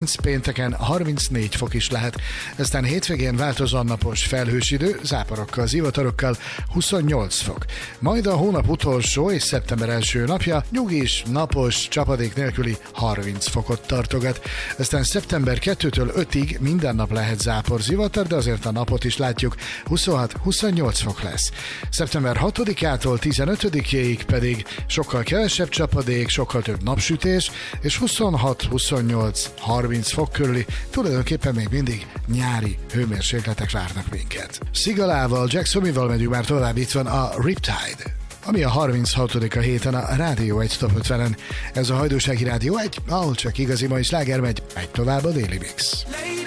pénteken 34 fok is lehet. Aztán hétvégén változóan napos felhős idő, záporokkal, zivatarokkal 28 fok. Majd a hónap utolsó és szeptember első napja nyugis, napos, csapadék nélküli 30 fokot tartogat. Aztán szeptember 2-től 5-ig minden nap lehet zápor, zivatar, de azért a napot is látjuk, 26-28 fok lesz. Szeptember 6-ától 15-ig pedig sokkal kevesebb csapadék, sokkal több napsütés, és 26-28-30 fok körüli, tulajdonképpen még mindig nyári hőmérsékletek várnak minket. Szigalával, Jack Somival megyünk már tovább, itt van a Riptide, ami a 36. a héten a Rádió 1 Top 50-en. Ez a Hajdúsági Rádió 1, ahol csak igazi mai sláger megy tovább a Daily Mix.